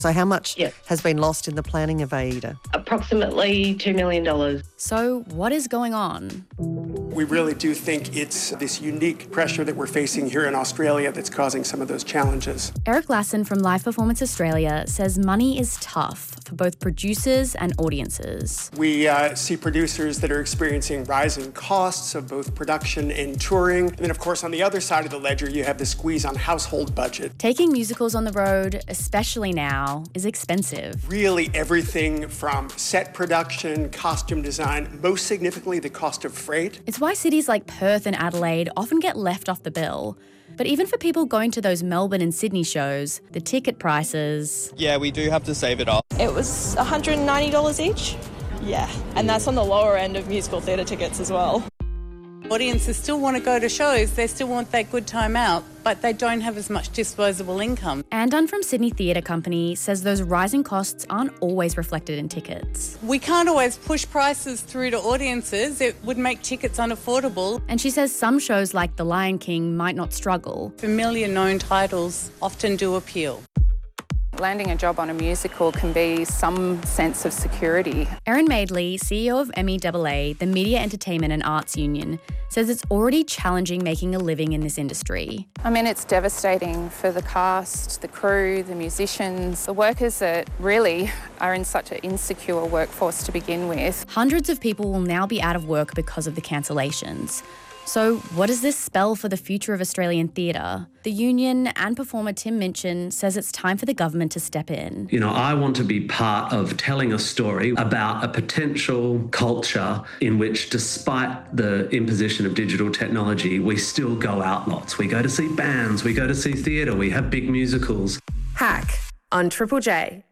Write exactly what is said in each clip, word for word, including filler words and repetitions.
So how much Yes. has been lost in the planning of AIDA? Approximately two million dollars. So what is going on? We really do think it's this unique pressure that we're facing here in Australia that's causing some of those challenges. Eric Lassen from Live Performance Australia says money is tough for both producers and audiences. We uh, see producers that are experiencing rising costs of both production and touring. And then, of course, on the other side of the ledger, you have the squeeze on household budget. Taking musicals on the road, especially now, is expensive. Really everything from set production, costume design, most significantly the cost of freight. It's why cities like Perth and Adelaide often get left off the bill. But even for people going to those Melbourne and Sydney shows, the ticket prices... Yeah, we do have to save it up. It was one hundred ninety dollars each. Yeah, and that's on the lower end of musical theatre tickets as well. Audiences still want to go to shows, they still want that good time out, but they don't have as much disposable income. Andan from Sydney Theatre Company says those rising costs aren't always reflected in tickets. We can't always push prices through to audiences. It would make tickets unaffordable. And she says some shows like The Lion King might not struggle. Familiar known titles often do appeal. Landing a job on a musical can be some sense of security. Erin Madeley, C E O of M E A A, the Media Entertainment and Arts Union, says it's already challenging making a living in this industry. I mean, it's devastating for the cast, the crew, the musicians, the workers that really are in such an insecure workforce to begin with. Hundreds of people will now be out of work because of the cancellations. So what does this spell for the future of Australian theatre? The union and performer Tim Minchin says it's time for the government to step in. You know, I want to be part of telling a story about a potential culture in which, despite the imposition of digital technology, we still go out lots. We go to see bands, we go to see theatre, we have big musicals. Hack on Triple J.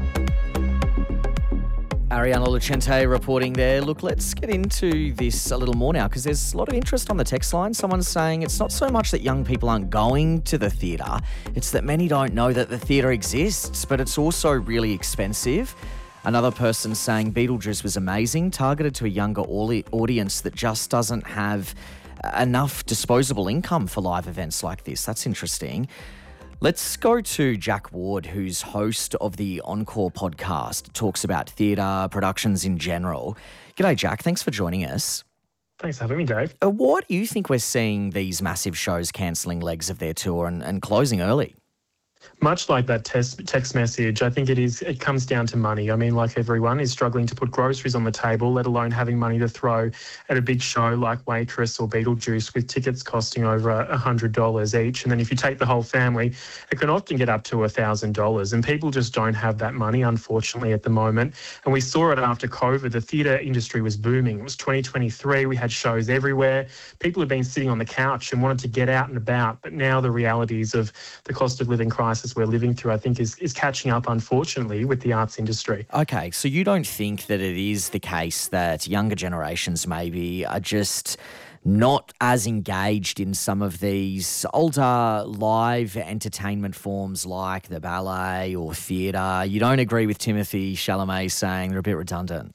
Ariana Lucente reporting there. Look, let's get into this a little more now because there's a lot of interest on the text line. Someone's saying it's not so much that young people aren't going to the theatre, it's that many don't know that the theatre exists, but it's also really expensive. Another person saying Beetlejuice was amazing, targeted to a younger audience that just doesn't have enough disposable income for live events like this. That's interesting. Let's go to Jack Ward, who's host of the Encore podcast, talks about theatre, productions in general. G'day, Jack. Thanks for joining us. Thanks for having me, Dave. Uh, why do you think we're seeing these massive shows cancelling legs of their tour and, and closing early? Much like that test, text message, I think it is. It comes down to money. I mean, like everyone is struggling to put groceries on the table, let alone having money to throw at a big show like Waitress or Beetlejuice with tickets costing over one hundred dollars each. And then if you take the whole family, it can often get up to one thousand dollars. And people just don't have that money, unfortunately, at the moment. And we saw it after COVID. The theatre industry was booming. It was twenty twenty-three. We had shows everywhere. People had been sitting on the couch and wanted to get out and about. But now the realities of the cost of living crisis we're living through, I think, is, is catching up, unfortunately, with the arts industry. Okay, so you don't think that it is the case that younger generations maybe are just not as engaged in some of these older live entertainment forms like the ballet or theatre? You don't agree with Timothy Chalamet saying they're a bit redundant?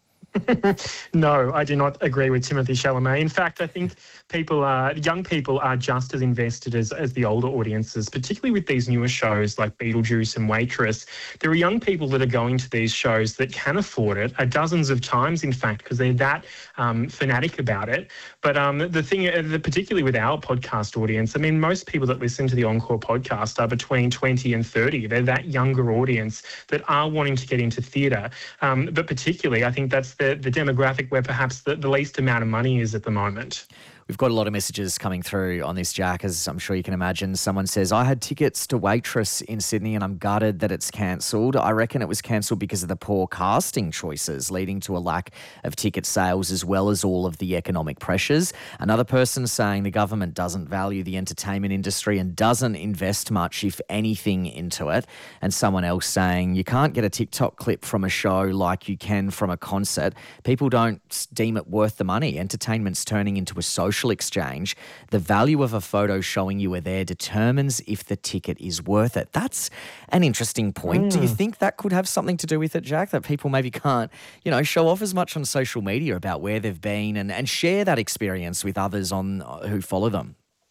No, I do not agree with Timothy Chalamet. In fact, I think people are, young people are just as invested as, as the older audiences, particularly with these newer shows like Beetlejuice and Waitress. There are young people that are going to these shows that can afford it, uh, dozens of times, in fact, because they're that um, fanatic about it. But um, the thing, uh, the, particularly with our podcast audience, I mean, most people that listen to the Encore podcast are between twenty and thirty. They're that younger audience that are wanting to get into theatre. Um, but particularly, I think that's the, the demographic where perhaps the, the least amount of money is at the moment. We've got a lot of messages coming through on this, Jack, as I'm sure you can imagine. Someone says, I had tickets to Waitress in Sydney and I'm gutted that it's cancelled. I reckon it was cancelled because of the poor casting choices, leading to a lack of ticket sales as well as all of the economic pressures. Another person saying the government doesn't value the entertainment industry and doesn't invest much, if anything, into it. And someone else saying you can't get a TikTok clip from a show like you can from a concert. People don't deem it worth the money. Entertainment's turning into a social exchange. The value of a photo showing you were there determines if the ticket is worth it. That's an interesting point. Mm. Do you think that could have something to do with it, Jack, that people maybe can't, you know, show off as much on social media about where they've been and, and share that experience with others on who follow them?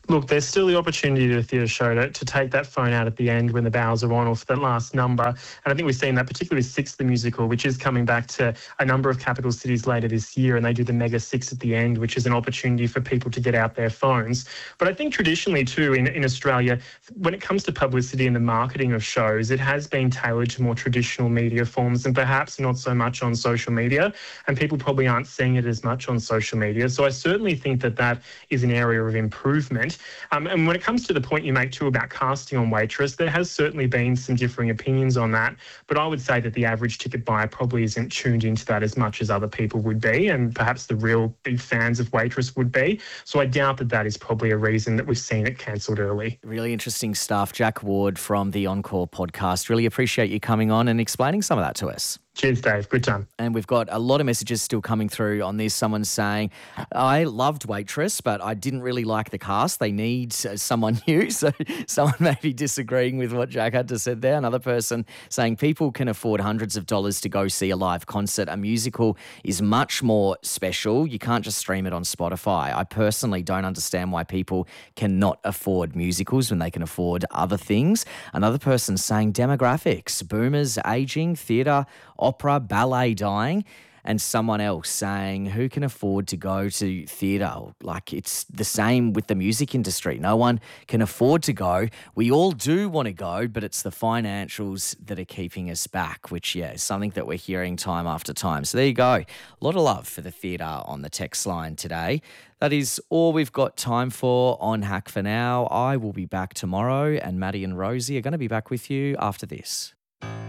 Look, there's still the opportunity to a theatre show to, to take that phone out at the end when the bows are on or for that last number. And I think we've seen that particularly with Six the Musical, which is coming back to a number of capital cities later this year, and they do the Mega Six at the end, which is an opportunity for people to get out their phones. But I think traditionally too in, in Australia, when it comes to publicity and the marketing of shows, it has been tailored to more traditional media forms and perhaps not so much on social media, and people probably aren't seeing it as much on social media. So I certainly think that that is an area of improvement. Um, and when it comes to the point you make too about casting on Waitress, there has certainly been some differing opinions on that. But I would say that the average ticket buyer probably isn't tuned into that as much as other people would be, and perhaps the real big fans of Waitress would be. So I doubt that that is probably a reason that we've seen it cancelled early. Really interesting stuff. Jack Ward from the Encore podcast. Really appreciate you coming on and explaining some of that to us. Cheers, Dave. Good time. And we've got a lot of messages still coming through on this. Someone's saying, I loved Waitress, but I didn't really like the cast. They need someone new. So someone may be disagreeing with what Jack had to say there. Another person saying people can afford hundreds of dollars to go see a live concert. A musical is much more special. You can't just stream it on Spotify. I personally don't understand why people cannot afford musicals when they can afford other things. Another person saying demographics, boomers aging, theatre, opera, ballet dying, and someone else saying who can afford to go to theatre? Like, it's the same with the music industry. No one can afford to go. We all do want to go, but it's the financials that are keeping us back, which, yeah, is something that we're hearing time after time. So there you go. A lot of love for the theatre on the text line today. That is all we've got time for on Hack for now. I will be back tomorrow, and Maddie and Rosie are going to be back with you after this.